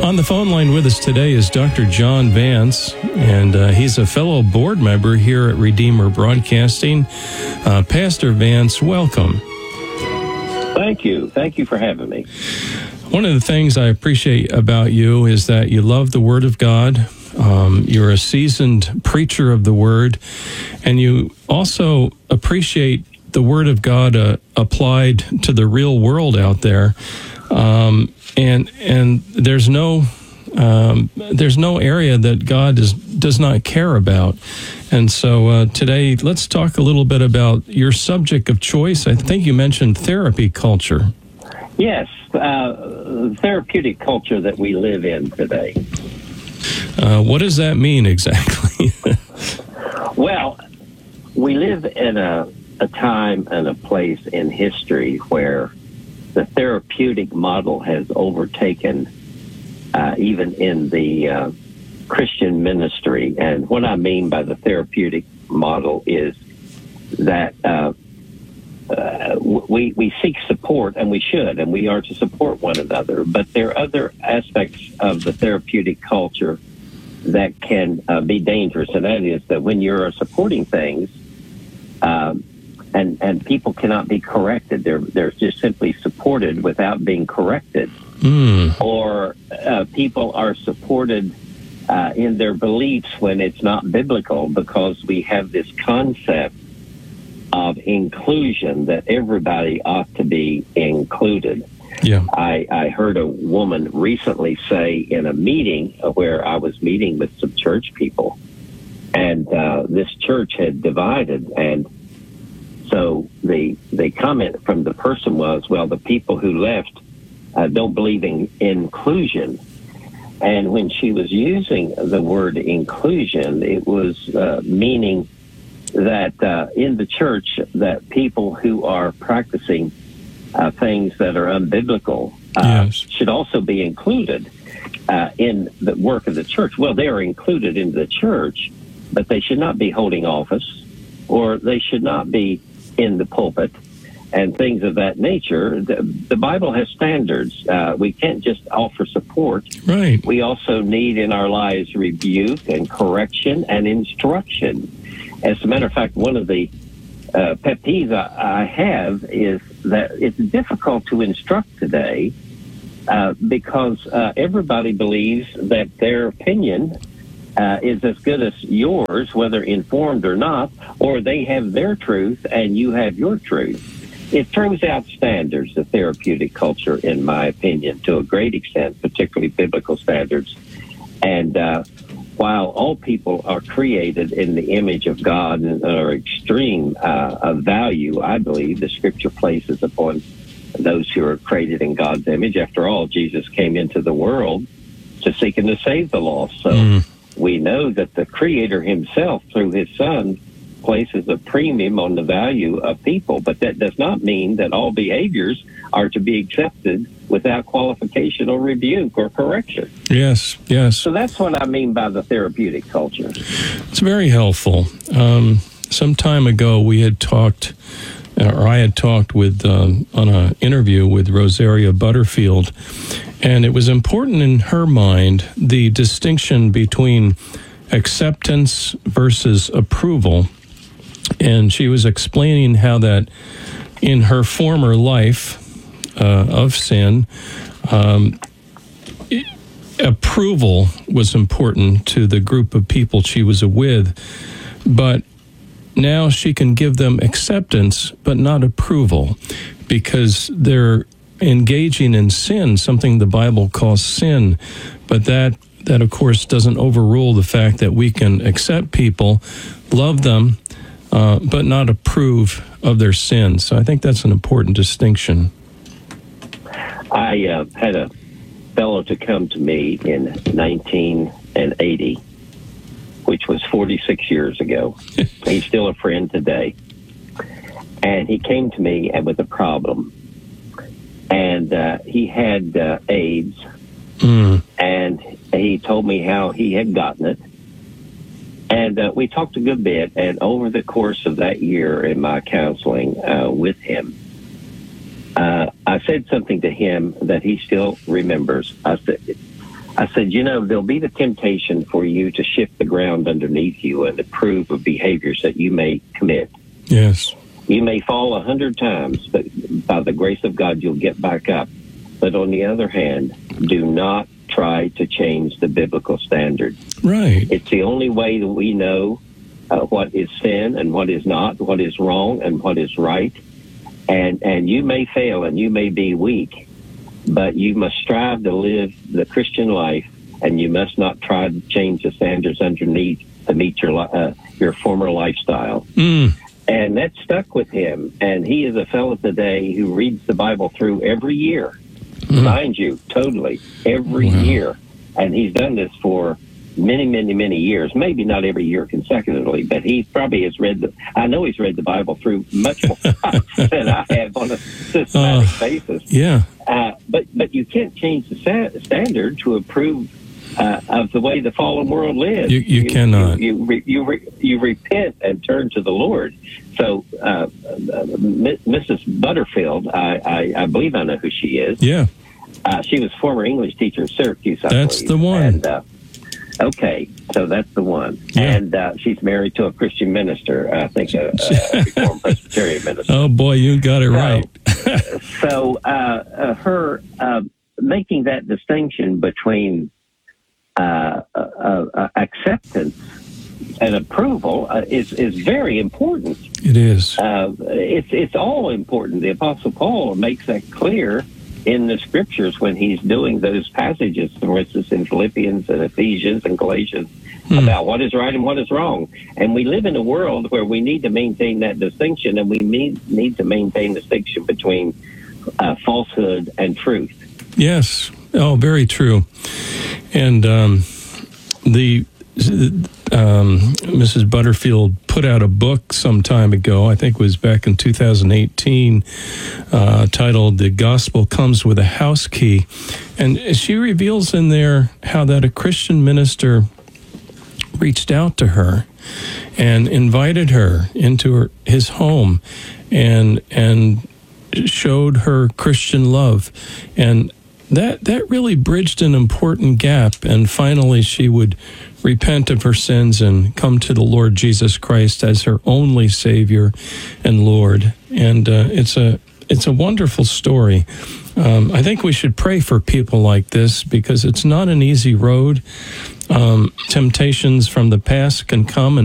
On the phone line with us today is Dr. John Vance, and he's a fellow board member here at Redeemer Broadcasting. Pastor Vance, welcome. Thank you. Thank you for having me. One of the things I appreciate about you is that you love the Word of God. You're a seasoned preacher of the Word, and you also appreciate the Word of God applied to the real world out there. And there's no area that God does not care about. And so today, let's talk a little bit about your subject of choice. I think you mentioned therapy culture. Yes, therapeutic culture that we live in today. What does that mean exactly? Well, we live in a time and a place in history where the therapeutic model has overtaken even in the Christian ministry. And what I mean by the therapeutic model is that we seek support, and we should, and we are to support one another. But there are other aspects of the therapeutic culture that can be dangerous, and that is that when you're supporting things, and people cannot be corrected. They're just simply supported without being corrected. Or people are supported in their beliefs when it's not biblical, because we have this concept of inclusion, that everybody ought to be included. Yeah. I heard a woman recently say in a meeting where I was meeting with some church people, and this church had divided, and so the comment from the person was, well, the people who left don't believe in inclusion. And when she was using the word inclusion, it was meaning that in the church, that people who are practicing things that are unbiblical should also be included in the work of the church. Well, they are included in the church, but they should not be holding office, or they should not be in the pulpit, and things of that nature. The Bible has standards. We can't just offer support. Right. We also need in our lives rebuke and correction and instruction. As a matter of fact, one of the pet peeves I have is that it's difficult to instruct today because everybody believes that their opinion is as good as yours, whether informed or not, or they have their truth and you have your truth. It throws out standards, the therapeutic culture, in my opinion, to a great extent, particularly biblical standards. And while all people are created in the image of God and are extreme of value, I believe the Scripture places upon those who are created in God's image. After all, Jesus came into the world to seek and to save the lost. So we know that the Creator himself, through his Son, places a premium on the value of people. But that does not mean that all behaviors are to be accepted without qualification or rebuke or correction. Yes, yes. So that's what I mean by the therapeutic culture. It's very helpful. Some time ago, we had talked, or I had talked with on an interview with Rosaria Butterfield, and it was important in her mind, the distinction between acceptance versus approval. And she was explaining how that in her former life of sin, approval was important to the group of people she was with, but now she can give them acceptance, but not approval, because they're engaging in sin, something the Bible calls sin. But that of course doesn't overrule the fact that we can accept people, love them, but not approve of their sins. So I think that's an important distinction. I had a fellow to come to me in 1980, which was 46 years ago. He's still a friend today. And he came to me with a problem. And he had AIDS. And he told me how he had gotten it. And we talked a good bit. And over the course of that year in my counseling with him, I said something to him that he still remembers. I said, I said, there'll be the temptation for you to shift the ground underneath you and approve of behaviors that you may commit. Yes. You may fall 100 times, but by the grace of God, you'll get back up. But on the other hand, do not try to change the biblical standard. Right. It's the only way that we know what is sin and what is not, what is wrong and what is right. And you may fail and you may be weak, but you must strive to live the Christian life, and you must not try to change the standards underneath to meet your former lifestyle. And that stuck with him. And he is a fellow today who reads the Bible through every year. Mind you, totally, every year. And he's done this for many, many, many years. Maybe not every year consecutively, but he probably has I know he's read the Bible through much more than I have on a systematic basis. Yeah. But you can't change the standard to approve of the way the fallen world lives. You cannot. You repent and turn to the Lord. So Mrs. Butterfield, I believe I know who she is. Yeah. She was former English teacher in Syracuse, I That's believe. the one. And, okay, so that's the one. Yeah. And she's married to a Christian minister, I think a Reformed Presbyterian minister. Oh, boy, you got it right. So her making that distinction between acceptance and approval is very important. It is. It's all important. The Apostle Paul makes that clear in the scriptures when he's doing those passages, for instance, in Philippians and Ephesians and Galatians, about what is right and what is wrong. And we live in a world where we need to maintain that distinction, and we need to maintain the distinction between falsehood and truth. Yes. Oh, very true. And Mrs. Butterfield put out a book some time ago, I think it was back in 2018, titled The Gospel Comes with a House Key. And she reveals in there how that a Christian minister reached out to her and invited her into his home and showed her Christian love. And that really bridged an important gap, and finally she would repent of her sins and come to the Lord Jesus Christ as her only Savior and Lord. And it's a wonderful story. I think we should pray for people like this, because it's not an easy road. Temptations from the past can come and